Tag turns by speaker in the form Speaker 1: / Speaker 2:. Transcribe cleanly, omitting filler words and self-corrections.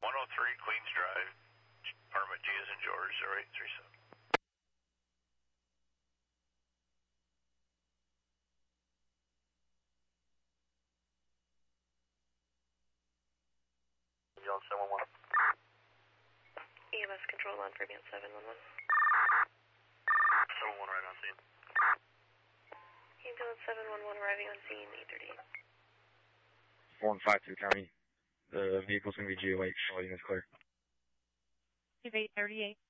Speaker 1: 103 Queens Drive, apartment G as in George, 0837.
Speaker 2: Yellow 711.
Speaker 3: EMS control on Fairmont 711.
Speaker 2: 711 right on scene.
Speaker 3: Ambulance 711 arriving on scene, 838.
Speaker 4: 4152 County. The vehicle's going to be GOH, all units clear.
Speaker 5: 838.